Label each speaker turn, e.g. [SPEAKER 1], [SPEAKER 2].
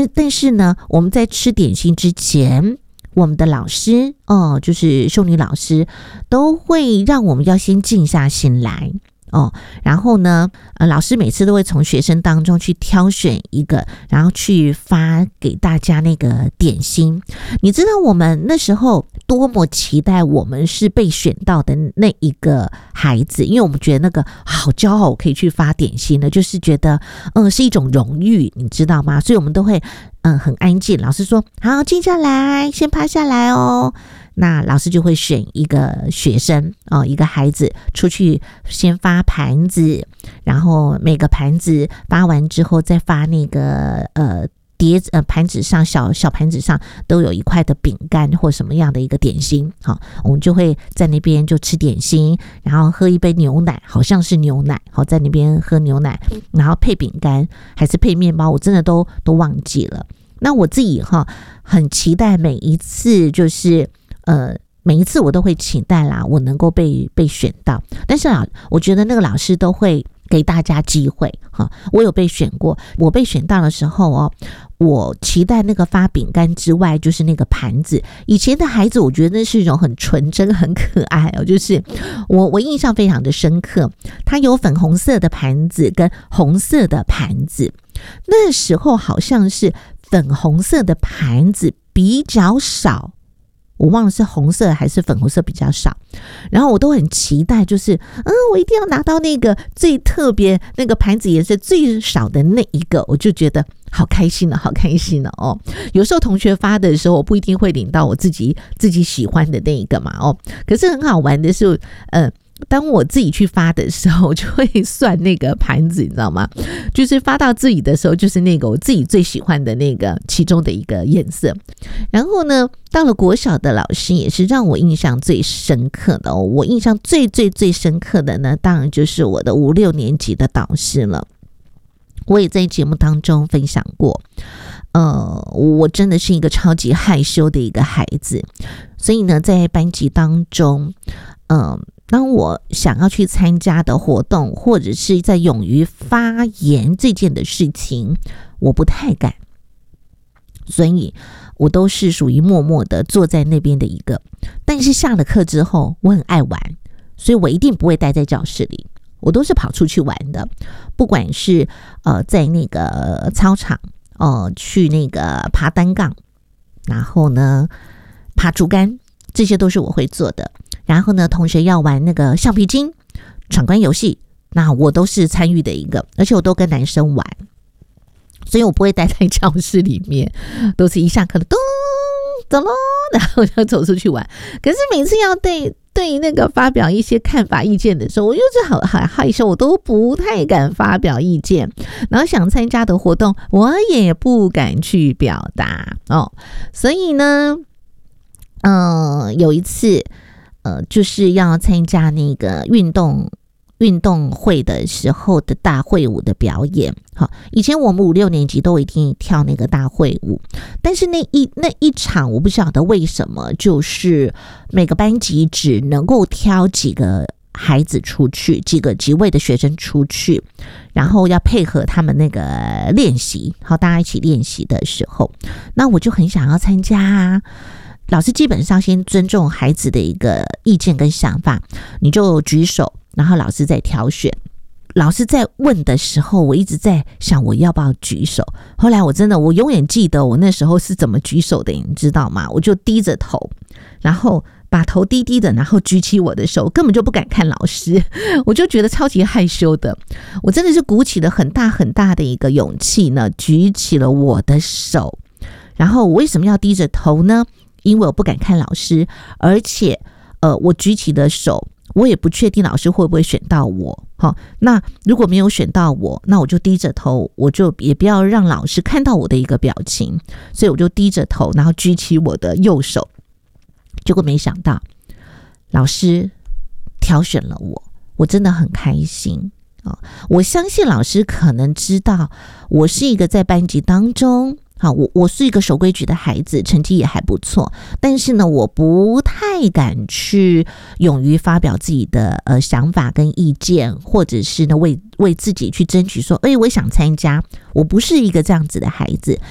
[SPEAKER 1] 但是呢，我们在吃点心之前，我们的老师就是秀女老师都会让我们要先静下心来然后呢老师每次都会从学生当中去挑选一个，然后去发给大家那个点心。你知道我们那时候多么期待我们是被选到的那一个孩子，因为我们觉得那个好骄傲，我可以去发点心了，就是觉得是一种荣誉，你知道吗？所以我们都会很安静，老师说好，静下来，先趴下来哦。那老师就会选一个学生一个孩子出去先发盘子，然后每个盘子发完之后再发那个盘子上小盘子上都有一块的饼干或什么样的一个点心，好，我们就会在那边就吃点心，然后喝一杯牛奶，好像是牛奶，好，在那边喝牛奶，然后配饼干还是配面包，我真的都忘记了。那我自己很期待每一次就是每一次我都会期待啦，我能够被选到，但是我觉得那个老师都会给大家机会我有被选过，我被选到的时候我期待那个发饼干之外，就是那个盘子。以前的孩子我觉得那是一种很纯真很可爱就是我印象非常的深刻，它有粉红色的盘子跟红色的盘子，那时候好像是粉红色的盘子比较少，我忘了是红色还是粉红色比较少，然后我都很期待，就是我一定要拿到那个最特别那个盘子颜色最少的那一个，我就觉得好开心了，好开心了有时候同学发的时候，我不一定会领到我自己喜欢的那一个嘛可是很好玩的是当我自己去发的时候，我就会算那个盘子，你知道吗？就是发到自己的时候，就是那个我自己最喜欢的那个其中的一个颜色。然后呢，到了国小的老师也是让我印象最深刻的我印象最深刻的呢，当然就是我的5、6年级的导师了。我也在节目当中分享过，我真的是一个超级害羞的一个孩子，所以呢，在班级当中，当我想要去参加的活动，或者是在勇于发言这件的事情，我不太敢，所以我都是属于默默的坐在那边的一个。但是下了课之后，我很爱玩，所以我一定不会待在教室里，我都是跑出去玩的，不管是在那个操场去那个爬单杠，然后呢爬竹竿，这些都是我会做的。然后呢，同学要玩那个橡皮筋闯关游戏，那我都是参与的一个，而且我都跟男生玩，所以我不会待在教室里面，都是一下课的咚走咯，然后就走出去玩。可是每次要对那个发表一些看法意见的时候，我就是好害羞，我都不太敢发表意见，然后想参加的活动我也不敢去表达所以呢有一次就是要参加那个运动会的时候的大会舞的表演。好，以前我们5、6年级都一定跳那个大会舞，但是那一场我不晓得为什么，就是每个班级只能够挑几个孩子出去，几位的学生出去，然后要配合他们那个练习，好，大家一起练习的时候，那我就很想要参加啊。老师基本上先尊重孩子的一个意见跟想法，你就举手，然后老师再挑选。老师在问的时候，我一直在想我要不要举手。后来我永远记得我那时候是怎么举手的，你知道吗？我就低着头，然后把头低低的，然后举起我的手，根本就不敢看老师，我就觉得超级害羞的。我真的是鼓起了很大很大的一个勇气呢，举起了我的手。然后我为什么要低着头呢？因为我不敢看老师，而且我举起的手，我也不确定老师会不会选到我。那如果没有选到我，那我就低着头，我就也不要让老师看到我的一个表情，所以我就低着头，然后举起我的右手。结果没想到老师挑选了我真的很开心。我相信老师可能知道我是一个在班级当中我是一个守规矩的孩子，成绩也还不错，但是呢，我不太敢去勇于发表自己的想法跟意见，或者是呢为自己去争取说，我想参加。我不是一个这样子的孩子，